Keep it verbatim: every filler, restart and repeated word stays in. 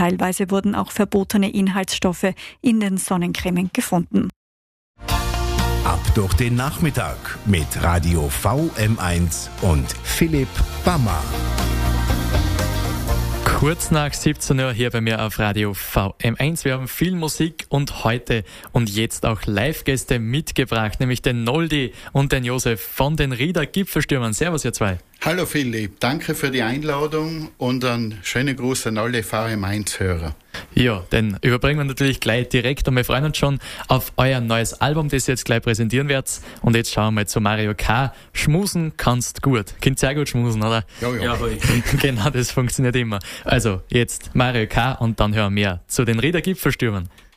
Teilweise wurden auch verbotene Inhaltsstoffe in den Sonnencremen gefunden. Ab durch den Nachmittag mit Radio V M eins und Philipp Bammer. Kurz nach siebzehn Uhr hier bei mir auf Radio V M eins. Wir haben viel Musik und heute und jetzt auch Live-Gäste mitgebracht, nämlich den Noldi und den Josef von den Rieder Gipfelstürmern. Servus, ihr zwei. Hallo Philipp, danke für die Einladung und einen schönen Gruß an alle V M eins-Hörer. Ja, den überbringen wir natürlich gleich direkt und wir freuen uns schon auf euer neues Album, das ihr jetzt gleich präsentieren werdet. Und jetzt schauen wir mal zu Mario K. Schmusen kannst gut. Könnt sehr gut schmusen, oder? Ja, ja. ja genau, das funktioniert immer. Also jetzt Mario K. und dann hören wir mehr zu den Rieder Gipfelstürmern.